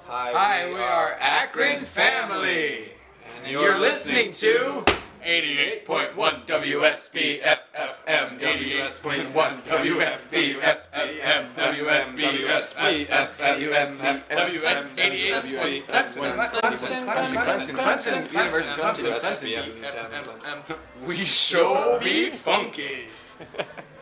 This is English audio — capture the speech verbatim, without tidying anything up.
Hi, we are Akron Family, and you're listening to eighty-eight point one W S B F F M, eighty-eight point one W S B F F M, W S B F F M, W S B W S eighty-eight, Clemson, Clemson, Clemson, Clemson, University of Clemson, Clemson, we sure be funky.